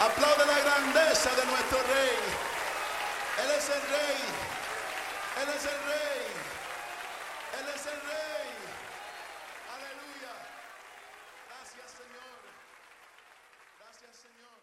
Aplaude la grandeza de nuestro Rey. Él es el Rey. Él es el Rey. Él es el Rey. Aleluya. Gracias, Señor. Gracias, Señor.